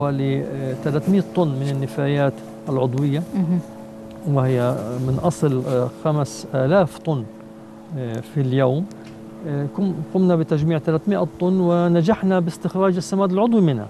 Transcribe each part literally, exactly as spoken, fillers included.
حوالي ثلاثمئة طن من النفايات العضوية، وهي من أصل خمسة آلاف طن في اليوم. قمنا بتجميع ثلاثمئة طن ونجحنا باستخراج السماد العضوي منها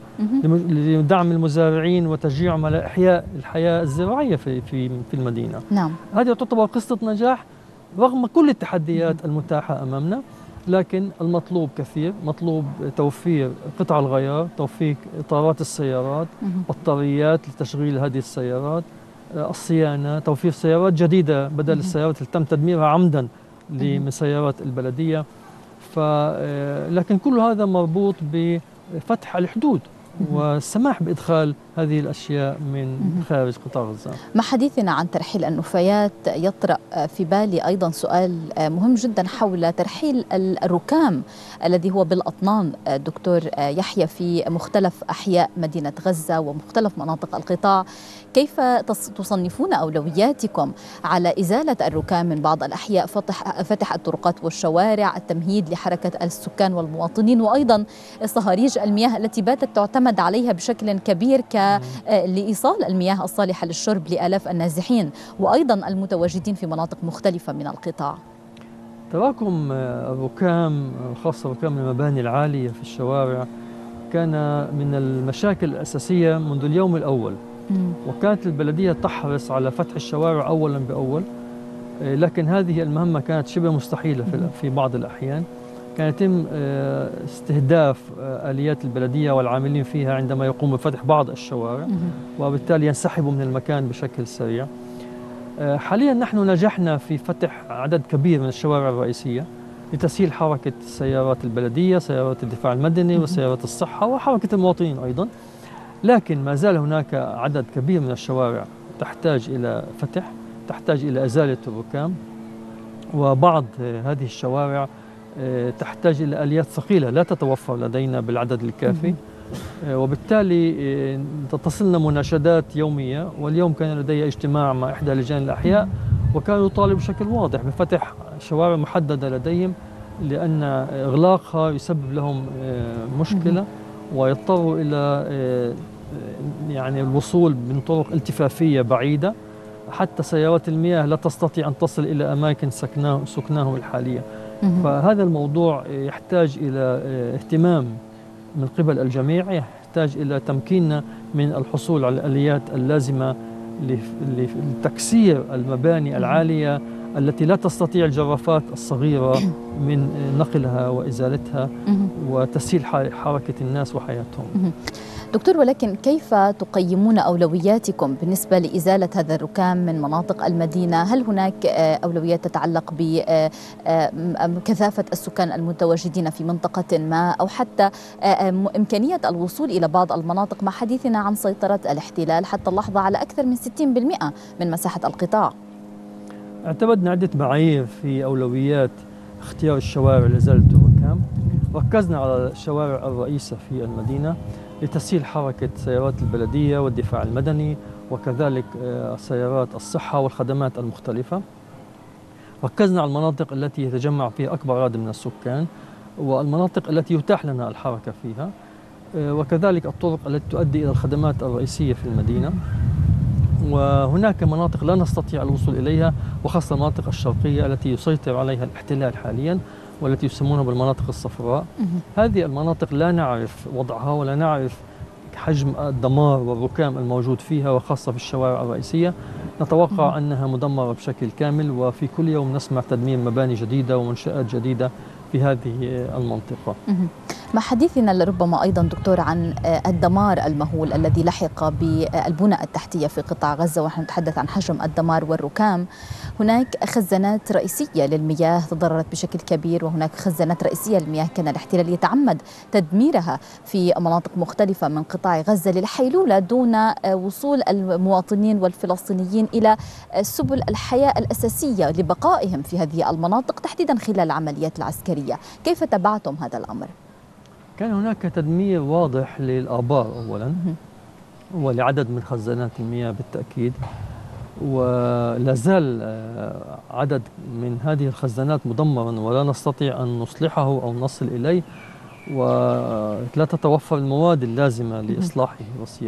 لدعم المزارعين وتشجيعهم على إحياء الحياة الزراعية في في في المدينة. نعم. هذه تعتبر قصة نجاح رغم كل التحديات المتاحة أمامنا، لكن المطلوب كثير. مطلوب توفير قطع الغيار، توفير إطارات السيارات، بطاريات لتشغيل هذه السيارات، الصيانة، توفير سيارات جديدة بدل السيارات اللي تم تدميرها عمدا من سيارات البلدية. ف لكن كل هذا مربوط بفتح الحدود والسماح بإدخال هذه الأشياء من خارج قطاع غزة. مع حديثنا عن ترحيل النفايات يطرأ في بالي أيضا سؤال مهم جدا حول ترحيل الركام الذي هو بالأطنان دكتور يحيى في مختلف أحياء مدينة غزة ومختلف مناطق القطاع. كيف تصنفون أولوياتكم على إزالة الركام من بعض الأحياء، فتح, فتح الطرقات والشوارع، التمهيد لحركة السكان والمواطنين، وأيضا صهاريج المياه التي باتت تعتمد عليها بشكل كبير ك لإيصال المياه الصالحة للشرب لآلاف النازحين وأيضا المتواجدين في مناطق مختلفة من القطاع؟ تراكم الركام، خاصة ركام المباني العالية في الشوارع، كان من المشاكل الأساسية منذ اليوم الأول، وكانت البلدية تحرص على فتح الشوارع أولا بأول، لكن هذه المهمة كانت شبه مستحيلة في بعض الأحيان. كان يتم استهداف آليات البلدية والعاملين فيها عندما يقوموا بفتح بعض الشوارع، وبالتالي ينسحبوا من المكان بشكل سريع. حاليا نحن نجحنا في فتح عدد كبير من الشوارع الرئيسية لتسهيل حركة سيارات البلدية، سيارات الدفاع المدني وسيارات الصحة وحركة المواطنين أيضا، لكن ما زال هناك عدد كبير من الشوارع تحتاج إلى فتح، تحتاج إلى إزالة الركام، وبعض هذه الشوارع تحتاج إلى آليات ثقيلة لا تتوفر لدينا بالعدد الكافي، وبالتالي تصلنا مناشدات يومية. واليوم كان لدي اجتماع مع إحدى لجان الأحياء، وكانوا يطالبوا بشكل واضح بفتح شوارع محددة لديهم، لأن إغلاقها يسبب لهم مشكلة ويضطروا إلى يعني الوصول من طرق التفافية بعيدة، حتى سيارات المياه لا تستطيع أن تصل إلى أماكن سكناهم الحالية. فهذا الموضوع يحتاج إلى اهتمام من قبل الجميع، يحتاج إلى تمكيننا من الحصول على الآليات اللازمة لتكسير المباني العالية التي لا تستطيع الجرافات الصغيرة من نقلها وإزالتها وتسهيل حركة الناس وحياتهم. دكتور، ولكن كيف تقيمون أولوياتكم بالنسبة لإزالة هذا الركام من مناطق المدينة؟ هل هناك أولويات تتعلق بكثافة السكان المتواجدين في منطقة ما، أو حتى إمكانية الوصول إلى بعض المناطق مع حديثنا عن سيطرة الاحتلال حتى اللحظة على أكثر من ستين بالمئة من مساحة القطاع؟ اعتمدنا عدة معايير في أولويات اختيار الشوارع لإزالة الركام. ركزنا على الشوارع الرئيسة في المدينة لتسهيل حركة سيارات البلدية والدفاع المدني، وكذلك سيارات الصحة والخدمات المختلفة. ركزنا على المناطق التي يتجمع فيها أكبر عدد من السكان، والمناطق التي يتاح لنا الحركة فيها، وكذلك الطرق التي تؤدي إلى الخدمات الرئيسية في المدينة. وهناك مناطق لا نستطيع الوصول إليها، وخاصة المناطق الشرقية التي يسيطر عليها الاحتلال حاليا والتي يسمونها بالمناطق الصفراء. هذه المناطق لا نعرف وضعها ولا نعرف حجم الدمار والركام الموجود فيها، وخاصة في الشوارع الرئيسية. نتوقع أنها مدمرة بشكل كامل، وفي كل يوم نسمع تدمير مباني جديدة ومنشآت جديدة في هذه المنطقة. مع حديثنا لربما أيضا دكتور عن الدمار المهول الذي لحق بالبنى التحتية في قطاع غزة، ونحن نتحدث عن حجم الدمار والركام، هناك خزانات رئيسية للمياه تضررت بشكل كبير، وهناك خزانات رئيسية للمياه كان الاحتلال يتعمد تدميرها في مناطق مختلفة من قطاع غزة للحيلولة دون وصول المواطنين والفلسطينيين إلى سبل الحياة الأساسية لبقائهم في هذه المناطق تحديدا خلال العمليات العسكرية. كيف تابعتم هذا الأمر؟ كان هناك تدمير واضح للآبار أولا، ولعدد من خزانات المياه بالتأكيد، ولا زال عدد من هذه الخزانات مدمرا ولا نستطيع أن نصلحه أو نصل إليه، ولا تتوفر المواد اللازمة لإصلاحه وصيانته.